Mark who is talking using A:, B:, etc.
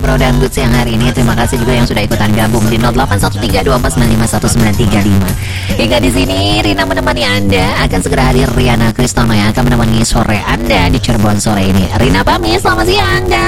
A: Pro Dangdut siang hari ini. Terima kasih juga yang sudah ikutan gabung di 081324951995. Hingga di sini Rina menemani Anda. Akan segera hadir Riana Kristono yang akan menemani sore Anda di Cirebon sore ini. Rina pamit, selamat siang dan